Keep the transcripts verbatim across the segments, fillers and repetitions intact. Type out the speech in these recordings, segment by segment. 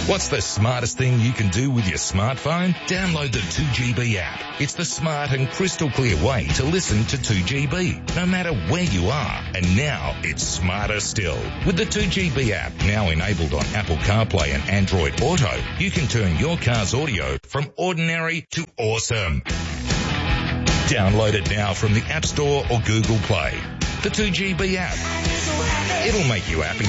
What's the smartest thing you can do with your smartphone? Download the two G B app. It's the smart and crystal clear way to listen to two G B, no matter where you are. And now it's smarter still. With the two G B app, now enabled on Apple CarPlay and Android Auto, you can turn your car's audio from ordinary to awesome. Download it now from the App Store or Google Play. The two G B app. It'll make you happy.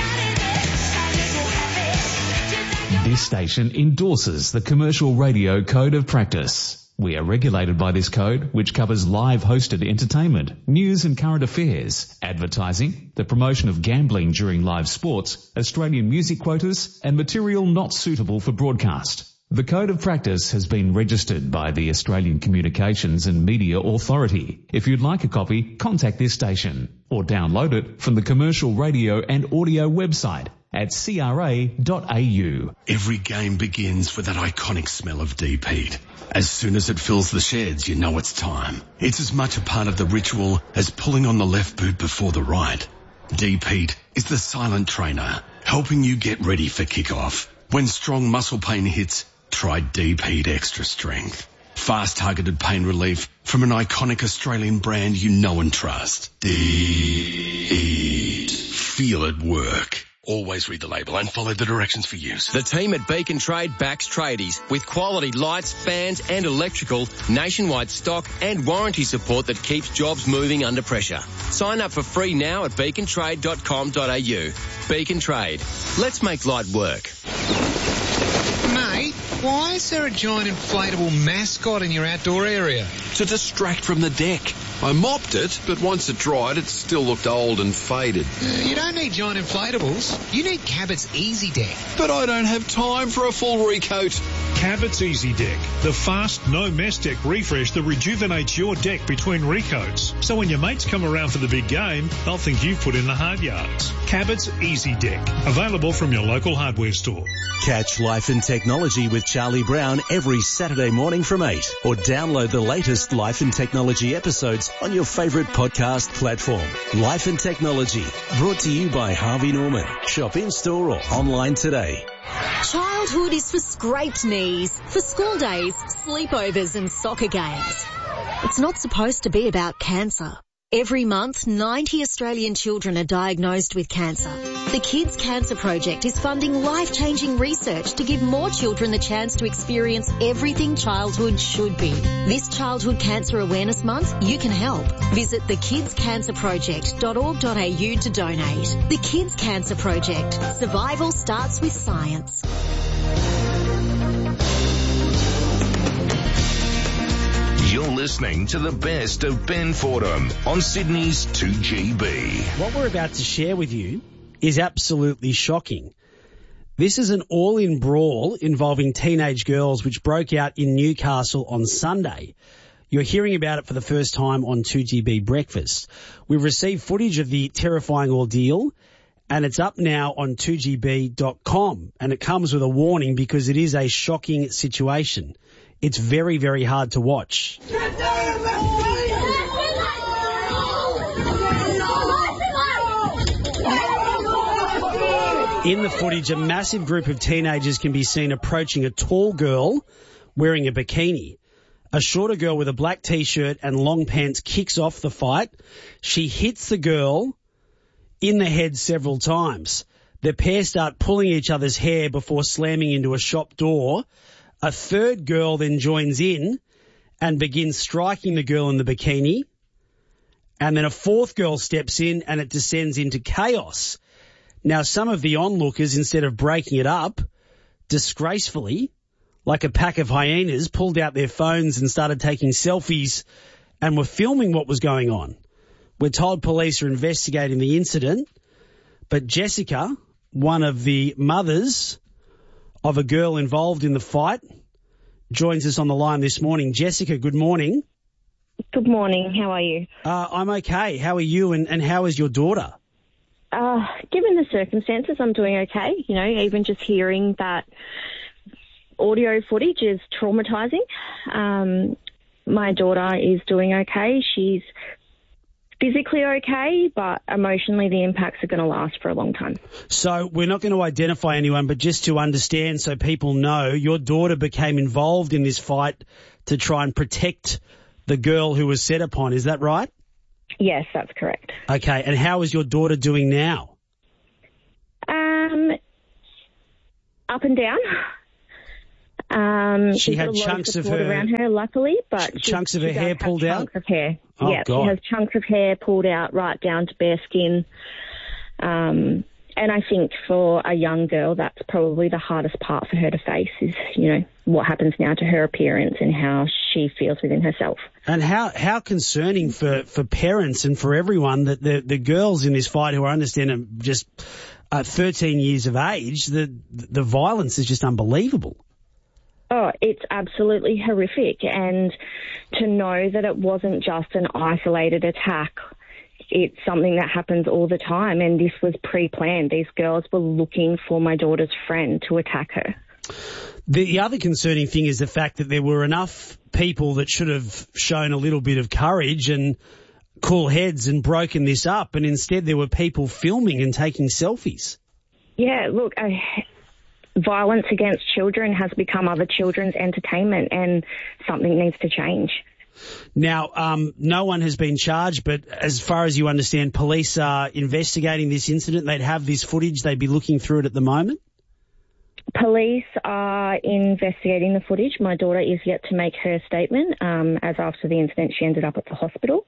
This station endorses the Commercial Radio Code of Practice. We are regulated by this code, which covers live hosted entertainment, news and current affairs, advertising, the promotion of gambling during live sports, Australian music quotas, and material not suitable for broadcast. The Code of Practice has been registered by the Australian Communications and Media Authority. If you'd like a copy, contact this station or download it from the Commercial Radio and Audio website at c r a dot a u. Every game begins with that iconic smell of D-Peat. As soon as it fills the sheds, you know it's time. It's as much a part of the ritual as pulling on the left boot before the right. D-Peat is the silent trainer, helping you get ready for kickoff. When strong muscle pain hits, try D-Peat Extra Strength. Fast targeted pain relief from an iconic Australian brand you know and trust. D-Peat. Feel it work. Always read the label and follow the directions for use. The team at Beacon Trade backs tradies with quality lights, fans and electrical, nationwide stock and warranty support that keeps jobs moving under pressure. Sign up for free now at beacon trade dot com dot a u. Beacon Trade. Let's make light work. Mate, why is there a giant inflatable mascot in your outdoor area? To distract from the deck. I mopped it, but once it dried, it still looked old and faded. Uh, you don't need giant inflatables. You need Cabot's Easy Deck. But I don't have time for a full recoat. Cabot's Easy Deck, the fast, no-mess deck refresh that rejuvenates your deck between recoats. So when your mates come around for the big game, they'll think you've put in the hard yards. Cabot's Easy Deck, available from your local hardware store. Catch Life and Technology with Charlie Brown every Saturday morning from eight, or download the latest Life and Technology episodes on your favourite podcast platform. Life and Technology, brought to you by Harvey Norman. Shop in-store or online today. Childhood is for scraped knees, for school days, sleepovers and soccer games. It's not supposed to be about cancer. Every month, ninety Australian children are diagnosed with cancer. The Kids Cancer Project is funding life-changing research to give more children the chance to experience everything childhood should be. This Childhood Cancer Awareness Month, you can help. Visit the kids cancer project dot org dot a u to donate. The Kids Cancer Project. Survival starts with science. You're listening to the best of Ben Fordham on Sydney's two G B. What we're about to share with you is absolutely shocking. This is an all-in brawl involving teenage girls which broke out in Newcastle on Sunday. You're hearing about it for the first time on two G B Breakfast. We've received footage of the terrifying ordeal, and it's up now on two G B dot com, and it comes with a warning because it is a shocking situation. It's very, very hard to watch. In the footage, a massive group of teenagers can be seen approaching a tall girl wearing a bikini. A shorter girl with a black T-shirt and long pants kicks off the fight. She hits the girl in the head several times. The pair start pulling each other's hair before slamming into a shop door. A third girl then joins in and begins striking the girl in the bikini. And then a fourth girl steps in and it descends into chaos. Now, some of the onlookers, instead of breaking it up, disgracefully, like a pack of hyenas, pulled out their phones and started taking selfies and were filming what was going on. We're told police are investigating the incident, but Jessica, one of the mothers of a girl involved in the fight, joins us on the line this morning. Jessica, good morning. Good morning. How are you? Uh, I'm okay. How are you, and, and how is your daughter? Uh, given the circumstances, I'm doing okay. You know, even just hearing that audio footage is traumatising. Um, my daughter is doing okay. She's physically okay, but emotionally the impacts are going to last for a long time. So we're not going to identify anyone, but just to understand so people know, your daughter became involved in this fight to try and protect the girl who was set upon. Is that right? Yes, that's correct. Okay, and how is your daughter doing now? Um, up and down. Um, she she's had got a lot chunks of, of support her around her, luckily, but ch- chunks she, of her she hair does pulled have out. Chunks of hair. Oh, yeah, God. she has chunks of hair pulled out right down to bare skin. Um, and I think for a young girl, that's probably the hardest part for her to face is, you know, what happens now to her appearance and how she feels within herself. And how, how concerning for, for parents and for everyone that the, the girls in this fight who I understand are just uh, thirteen years of age, the, the violence is just unbelievable. Oh, it's absolutely horrific. And to know that it wasn't just an isolated attack, it's something that happens all the time. And this was pre-planned. These girls were looking for my daughter's friend to attack her. The other concerning thing is the fact that there were enough people that should have shown a little bit of courage and cool heads and broken this up. And instead there were people filming and taking selfies. Yeah, look, I... violence against children has become other children's entertainment, and something needs to change. Now, um, no one has been charged, but as far as you understand, police are investigating this incident. They'd have this footage. They'd be looking through it at the moment. Police are investigating the footage. My daughter is yet to make her statement, um, as after the incident she ended up at the hospital.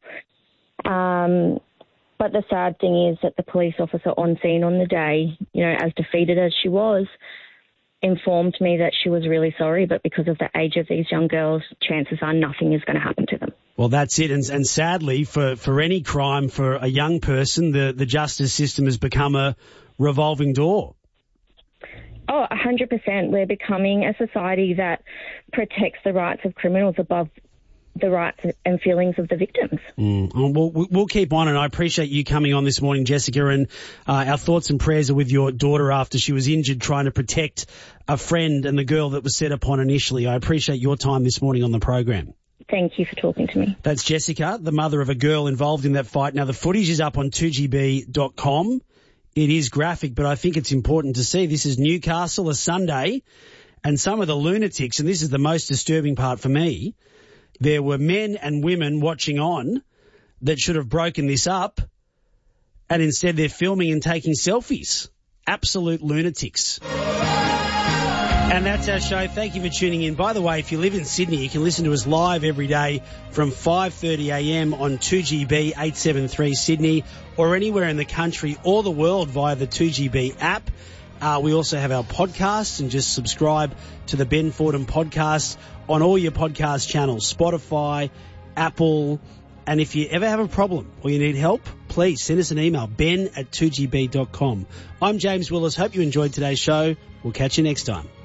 Um, but the sad thing is that the police officer on scene on the day, you know, as defeated as she was, informed me that she was really sorry, but because of the age of these young girls, chances are nothing is going to happen to them. Well, that's it. And, and sadly, for, for any crime, for a young person, the, the justice system has become a revolving door. Oh, one hundred percent. We're becoming a society that protects the rights of criminals above the rights and feelings of the victims. Mm. Well, we'll keep on, and I appreciate you coming on this morning, Jessica, and uh, our thoughts and prayers are with your daughter after she was injured trying to protect a friend and the girl that was set upon initially. I appreciate your time this morning on the program. Thank you for talking to me. That's Jessica, the mother of a girl involved in that fight. Now, the footage is up on two G B dot com. It is graphic, but I think it's important to see. This is Newcastle, a Sunday, and some of the lunatics, and this is the most disturbing part for me, there were men and women watching on that should have broken this up, and instead they're filming and taking selfies. Absolute lunatics. And that's our show. Thank you for tuning in. By the way, if you live in Sydney, you can listen to us live every day from five thirty a m on two G B eight seventy-three Sydney, or anywhere in the country or the world via the two G B app. Uh, we also have our podcasts, and just subscribe to the Ben Fordham podcast on all your podcast channels, Spotify, Apple. And if you ever have a problem or you need help, please send us an email, ben at two G B dot com. I'm James Willis. Hope you enjoyed today's show. We'll catch you next time.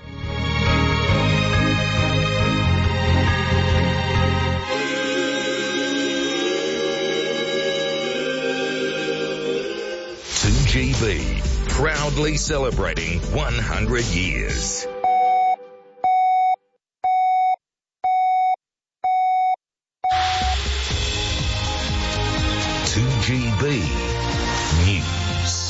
two G B, proudly celebrating one hundred years. two G B News.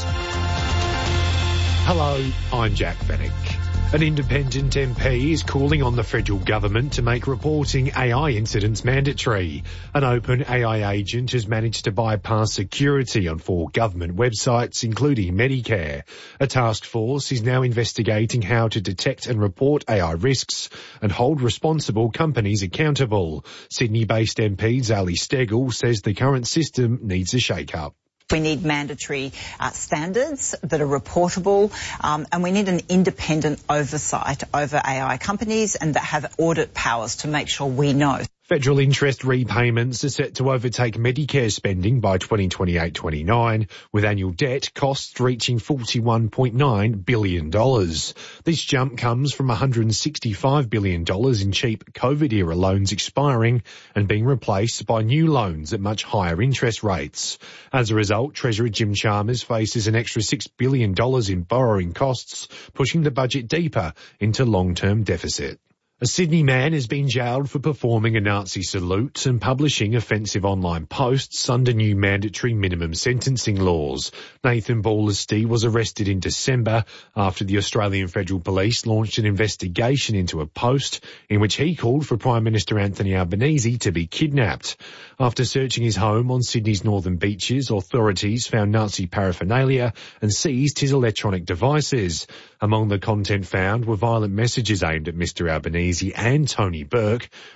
Hello, I'm Jack Fennick. An independent M P is calling on the federal government to make reporting A I incidents mandatory. An open A I agent has managed to bypass security on four government websites, including Medicare. A task force is now investigating how to detect and report A I risks and hold responsible companies accountable. Sydney-based M P Zali Steggall says the current system needs a shake-up. We need mandatory uh, standards that are reportable, um, and we need an independent oversight over A I companies and that have audit powers to make sure we know. Federal interest repayments are set to overtake Medicare spending by twenty twenty-eight twenty-nine, with annual debt costs reaching forty-one point nine billion dollars. This jump comes from one hundred sixty-five billion dollars in cheap COVID-era loans expiring and being replaced by new loans at much higher interest rates. As a result, Treasurer Jim Chalmers faces an extra six billion dollars in borrowing costs, pushing the budget deeper into long-term deficit. A Sydney man has been jailed for performing a Nazi salute and publishing offensive online posts under new mandatory minimum sentencing laws. Nathan Ballasty was arrested in December after the Australian Federal Police launched an investigation into a post in which he called for Prime Minister Anthony Albanese to be kidnapped. After searching his home on Sydney's northern beaches, authorities found Nazi paraphernalia and seized his electronic devices. Among the content found were violent messages aimed at Mister Albanese and Tony Burke,